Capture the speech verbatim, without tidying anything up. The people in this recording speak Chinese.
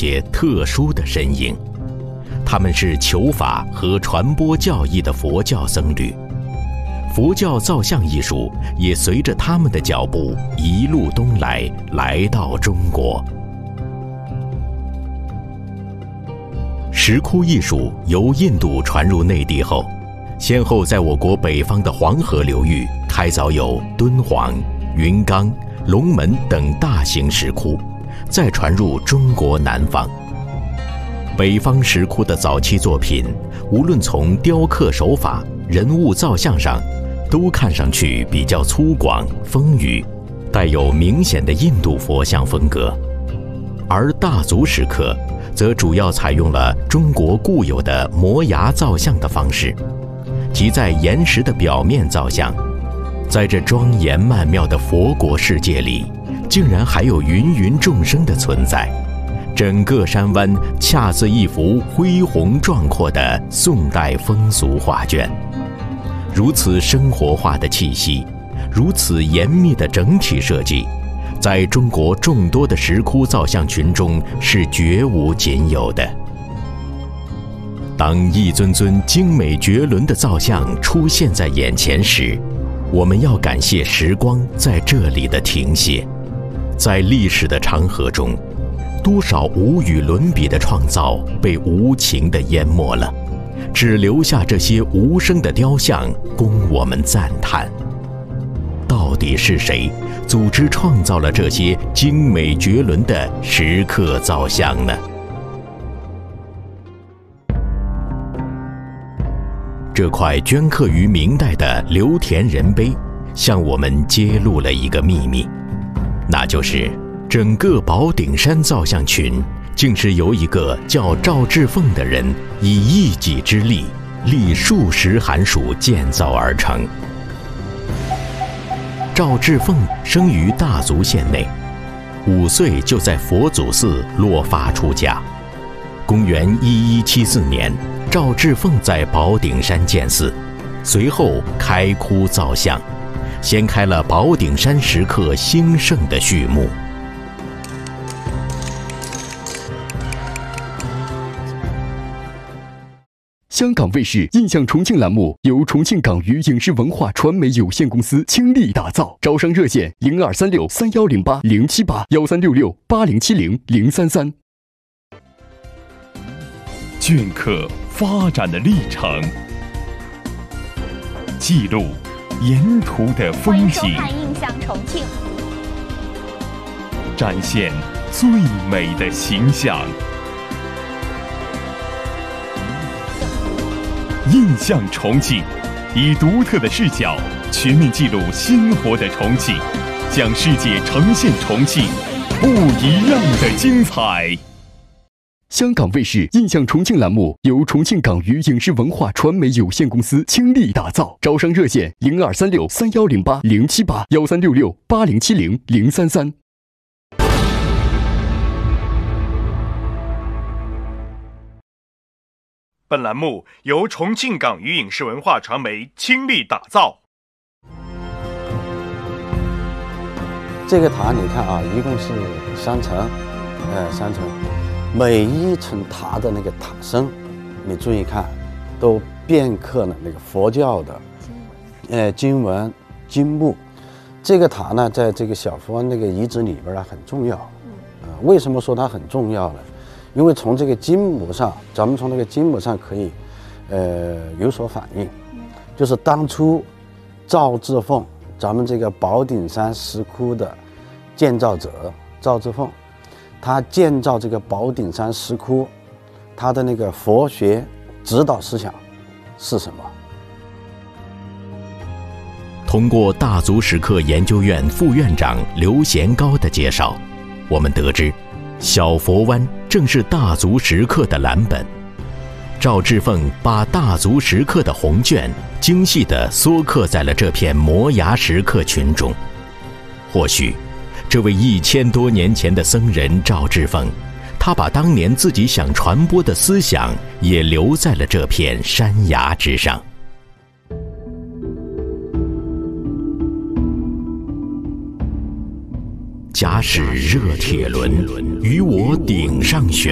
些特殊的身影，他们是求法和传播教义的佛教僧侣。佛教造像艺术也随着他们的脚步一路东来，来到中国。石窟艺术由印度传入内地后，先后在我国北方的黄河流域开凿有敦煌、云冈、龙门等大型石窟，再传入中国南方。北方石窟的早期作品，无论从雕刻手法、人物造像上，都看上去比较粗犷丰腴，带有明显的印度佛像风格。而大足石刻则主要采用了中国固有的摩崖造像的方式，即在岩石的表面造像。在这庄严曼妙的佛国世界里，竟然还有芸芸众生的存在，整个山湾恰似一幅恢宏壮阔的宋代风俗画卷。如此生活化的气息，如此严密的整体设计，在中国众多的石窟造像群中是绝无仅有的。当一尊尊精美绝伦的造像出现在眼前时，我们要感谢时光在这里的停歇。在历史的长河中，多少无与伦比的创造被无情地淹没了，只留下这些无声的雕像供我们赞叹。到底是谁组织创造了这些精美绝伦的石刻造像呢？这块镌刻于明代的刘田人碑，向我们揭露了一个秘密，那就是整个宝顶山造像群竟是由一个叫赵志凤的人以一己之力，历数十寒暑建造而成。赵志凤生于大足县内，五岁就在佛祖寺落发出家。公元一一七四年，赵志凤在宝顶山建寺，随后开窟造像，掀开了宝顶山石刻兴盛的序幕。 香港卫视印象重庆栏目由重庆港娱影视文化传媒有限公司倾力打造，招商热线零二三六三幺零八零七八幺三六六八零七零零三三。 镌刻发展的历程，记录沿途的风景， 欢迎收看《印象重庆》， 展现最美的形象。印象重庆，以独特的视角全面记录鲜活的重庆，向世界呈现重庆不一样的精彩。 香港卫视印象重庆栏目由重庆港娱影视文化传媒有限公司倾力打造，招商热线零二三六三幺零八零七八幺三六六八零七零零三三。 本栏目由重庆港娱影视文化传媒倾力打造。 这个塔你看啊，一共是三层，呃，三层，每一层塔的那个塔身，你注意看，都镌刻了那个佛教的，呃，经文、经目。这个塔呢，在这个小佛那个遗址里边呢很重要。呃，为什么说它很重要呢？因为从这个经母上，咱们从那个经母上可以，呃，有所反映，就是当初赵志凤，咱们这个宝顶山石窟的建造者赵志凤，他建造这个宝顶山石窟，他的那个佛学指导思想是什么？ 通过大足石刻研究院副院长刘贤高的介绍，我们得知小佛湾正是大足石刻的蓝本。赵志凤把大足石刻的红卷精细地缩刻在了这片摩崖石刻群中。或许这位一千多年前的僧人赵志凤，他把当年自己想传播的思想也留在了这片山崖之上。假使热铁轮与我顶上旋，